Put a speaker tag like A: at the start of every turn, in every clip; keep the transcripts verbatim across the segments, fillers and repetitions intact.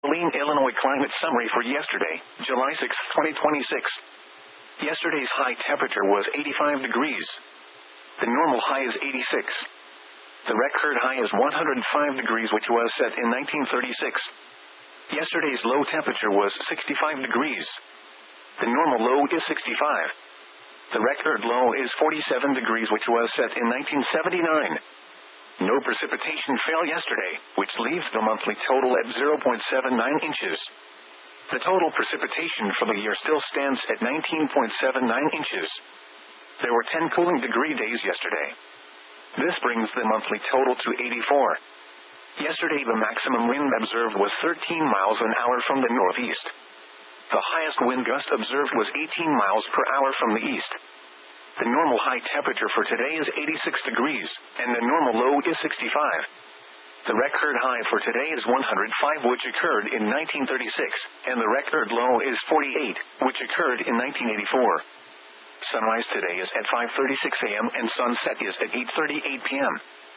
A: Moline, Illinois climate summary for yesterday, July sixth, twenty twenty-six. Yesterday's high temperature was eighty-five degrees. The normal high is eighty-six. The record high is one hundred five degrees, which was set in nineteen thirty-six. Yesterday's low temperature was sixty-five degrees. The normal low is sixty-five. The record low is forty-seven degrees, which was set in nineteen seventy-nine. No precipitation fell yesterday, which leaves the monthly total at zero point seven nine inches. The total precipitation for the year still stands at nineteen point seven nine inches. There were ten cooling degree days yesterday. This brings the monthly total to eighty-four. Yesterday the maximum wind observed was thirteen miles an hour from the northeast. The highest wind gust observed was eighteen miles per hour from the east. The normal high temperature for today is eighty-six degrees, and the normal low is sixty-five. The record high for today is one hundred five, which occurred in nineteen thirty-six, and the record low is forty-eight, which occurred in nineteen eighty-four. Sunrise today is at five thirty-six a.m. and sunset is at eight thirty-eight p.m.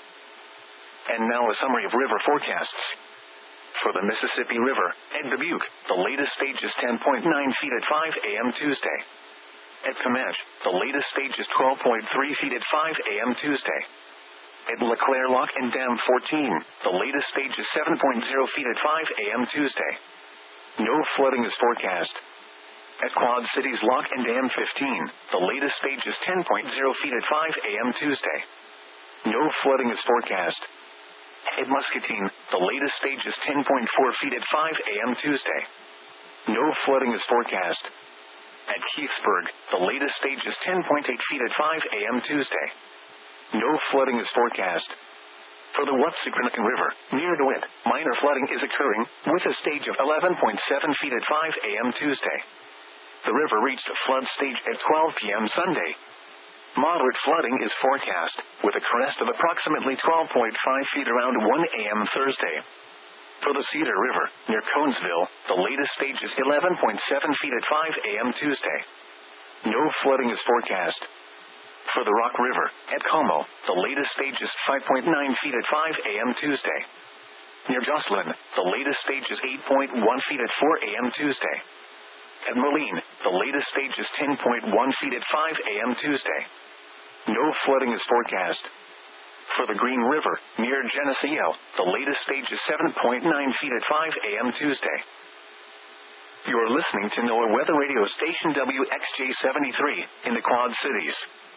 A: And now a summary of river forecasts. For the Mississippi River, at Dubuque, the latest stage is ten point nine feet at five a.m. Tuesday. At Comanche, the latest stage is twelve point three feet at five a.m. Tuesday. At LeClaire Lock and Dam fourteen, the latest stage is seven point zero feet at five a.m. Tuesday. No flooding is forecast. At Quad Cities Lock and Dam fifteen, the latest stage is ten point zero feet at five a.m. Tuesday. No flooding is forecast. At Muscatine, the latest stage is ten point four feet at five a.m. Tuesday. No flooding is forecast. At Keithsburg, the latest stage is ten point eight feet at five a.m. Tuesday. No flooding is forecast. For the Watsicranacan River, near DeWitt, minor flooding is occurring, with a stage of eleven point seven feet at five a.m. Tuesday. The river reached a flood stage at twelve p.m. Sunday. Moderate flooding is forecast, with a crest of approximately twelve point five feet around one a.m. Thursday. For the Cedar River, near Conesville, the latest stage is eleven point seven feet at five a.m. Tuesday. No flooding is forecast. For the Rock River, at Como, the latest stage is five point nine feet at five a.m. Tuesday. Near Jocelyn, the latest stage is eight point one feet at four a.m. Tuesday. At Moline, the latest stage is ten point one feet at five a.m. Tuesday. No flooding is forecast. For the Green River, near Geneseo, the latest stage is seven point nine feet at five a.m. Tuesday. You're listening to NOAA Weather Radio Station W X J seventy-three, in the Quad Cities.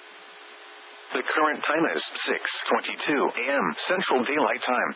A: The current time is six twenty-two a.m. Central Daylight Time.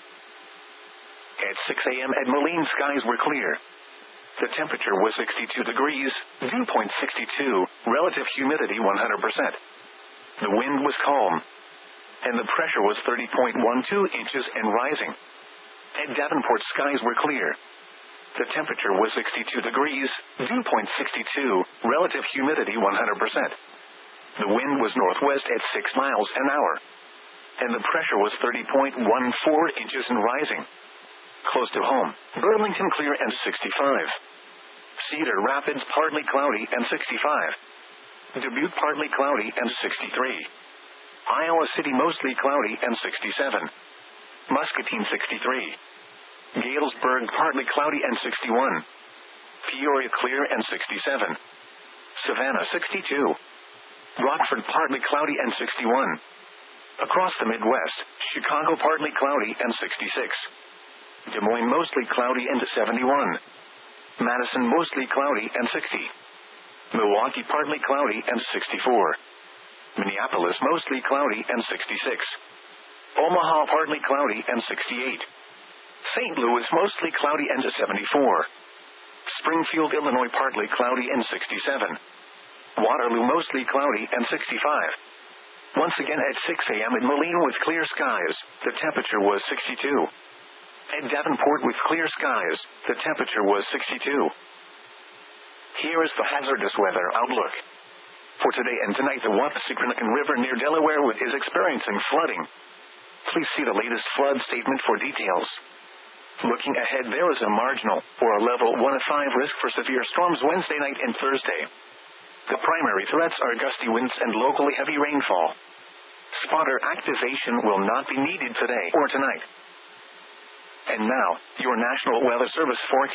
A: At six a.m. at Moline, skies were clear. The temperature was sixty-two degrees, dew point sixty-two, relative humidity one hundred percent. The wind was calm, and the pressure was thirty point one two inches and rising. At Davenport, skies were clear. The temperature was sixty-two degrees, dew point sixty-two, relative humidity one hundred percent. The wind was northwest at six miles an hour, and the pressure was thirty point one four inches and rising. Close to home, Burlington clear and sixty-five. Cedar Rapids partly cloudy and sixty-five. Dubuque partly cloudy and sixty-three. Iowa City mostly cloudy and sixty-seven. Muscatine sixty-three. Galesburg partly cloudy and sixty-one. Peoria clear and sixty-seven. Savannah sixty-two. Rockford partly cloudy and sixty-one. Across the Midwest, Chicago partly cloudy and sixty-six. Des Moines mostly cloudy and seventy-one. Madison mostly cloudy and sixty. Milwaukee partly cloudy and sixty-four. Minneapolis mostly cloudy and sixty-six. Omaha partly cloudy and sixty-eight. Saint Louis mostly cloudy and seventy-four. Springfield, Illinois partly cloudy and sixty-seven. Waterloo mostly cloudy and sixty-five. Once again at six a.m. in Moline with clear skies, the temperature was sixty-two. At Davenport with clear skies, the temperature was sixty-two. Here is the hazardous weather outlook. For today and tonight, the Watsicranacan River near Delaware is experiencing flooding. Please see the latest flood statement for details. Looking ahead, there is a marginal, or a level one of five risk for severe storms Wednesday night and Thursday. The primary threats are gusty winds and locally heavy rainfall. Spotter activation will not be needed today or tonight. And now, your National Weather Service forecast.